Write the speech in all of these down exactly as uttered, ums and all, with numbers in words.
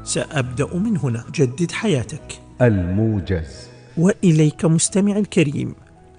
سأبدأ من هنا. جدد حياتك. الموجز. وإليك مستمع الكريم،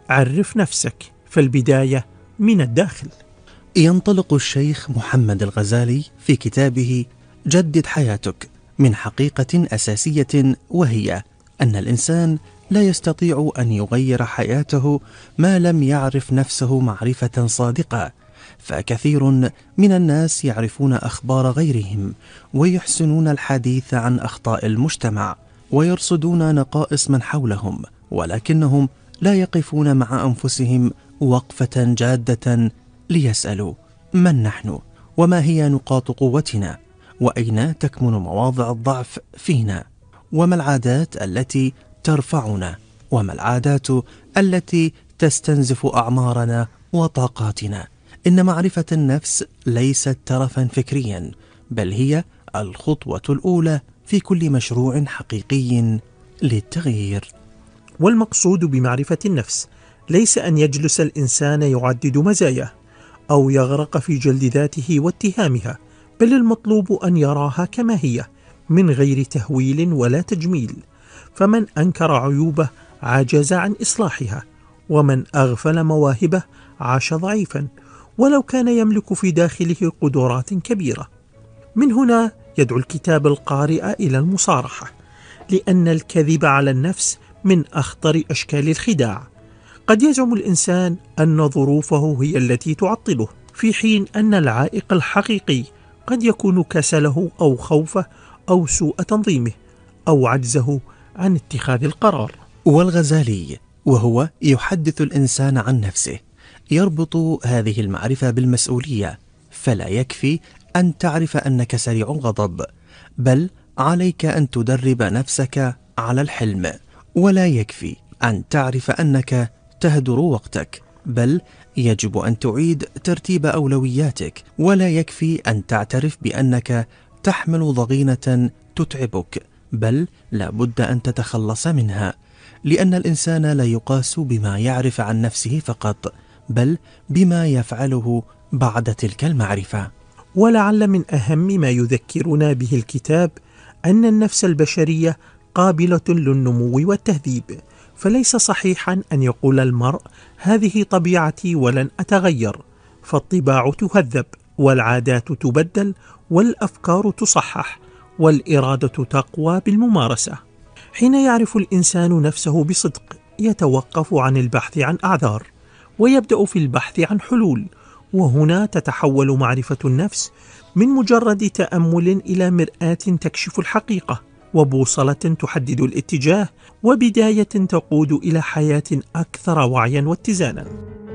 عرف نفسك، فالبداية من الداخل. ينطلق الشيخ محمد الغزالي في كتابه جدد حياتك من حقيقة أساسية، وهي أن الإنسان لا يستطيع أن يغير حياته ما لم يعرف نفسه معرفة صادقة. فكثير من الناس يعرفون أخبار غيرهم ويحسنون الحديث عن أخطاء المجتمع ويرصدون نقائص من حولهم، ولكنهم لا يقفون مع أنفسهم وقفة جادة ليسألوا من نحن، وما هي نقاط قوتنا، وأين تكمن مواضع الضعف فينا، وما العادات التي ترفعنا، وما العادات التي تستنزف أعمارنا وطاقاتنا. إن معرفة النفس ليست ترفا فكريا، بل هي الخطوة الأولى في كل مشروع حقيقي للتغيير. والمقصود بمعرفة النفس ليس أن يجلس الإنسان يعدد مزاياه أو يغرق في جلد ذاته واتهامها، بل المطلوب أن يراها كما هي من غير تهويل ولا تجميل. فمن أنكر عيوبه عجز عن إصلاحها، ومن أغفل مواهبه عاش ضعيفا ولو كان يملك في داخله قدرات كبيرة. من هنا يدعو الكتاب القارئ إلى المصارحة، لأن الكذب على النفس من أخطر أشكال الخداع. قد يزعم الإنسان أن ظروفه هي التي تعطله، في حين أن العائق الحقيقي قد يكون كسله أو خوفه أو سوء تنظيمه أو عجزه عن اتخاذ القرار. والغزالي وهو يحدث الإنسان عن نفسه يربط هذه المعرفة بالمسؤولية، فلا يكفي أن تعرف أنك سريع الغضب، بل عليك أن تدرب نفسك على الحلم. ولا يكفي أن تعرف أنك تهدر وقتك، بل يجب أن تعيد ترتيب أولوياتك. ولا يكفي أن تعترف بأنك تحمل ضغينة تتعبك، بل لا بد أن تتخلص منها، لأن الإنسان لا يقاس بما يعرف عن نفسه فقط، بل بما يفعله بعد تلك المعرفة. ولعل من أهم ما يذكرنا به الكتاب أن النفس البشرية قابلة للنمو والتهذيب، فليس صحيحا أن يقول المرء هذه طبيعتي ولن أتغير، فالطباع تهذب والعادات تبدل والأفكار تصحح والإرادة تقوى بالممارسة. حين يعرف الإنسان نفسه بصدق يتوقف عن البحث عن أعذار ويبدأ في البحث عن حلول، وهنا تتحول معرفة النفس من مجرد تأمل إلى مرآة تكشف الحقيقة، وبوصلة تحدد الاتجاه، وبداية تقود إلى حياة أكثر وعيا واتزانا.